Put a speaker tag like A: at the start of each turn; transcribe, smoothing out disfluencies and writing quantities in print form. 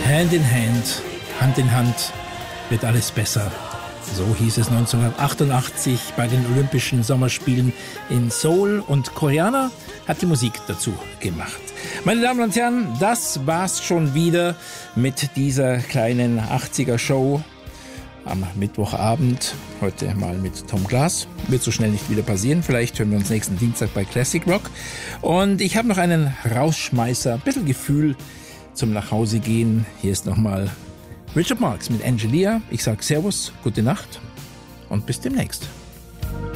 A: Hand in Hand, Hand in Hand wird alles besser. So hieß es 1988 bei den Olympischen Sommerspielen in Seoul und Koreaner hat die Musik dazu gemacht. Meine Damen und Herren, das war's schon wieder mit dieser kleinen 80er-Show am Mittwochabend. Heute mal mit Tom Glas. Wird so schnell nicht wieder passieren. Vielleicht hören wir uns nächsten Dienstag bei Classic Rock. Und ich habe noch einen Rausschmeißer, ein bisschen Gefühl zum Nachhausegehen. Hier ist nochmal Richard Marx mit Angelia. Ich sage Servus, gute Nacht und bis demnächst.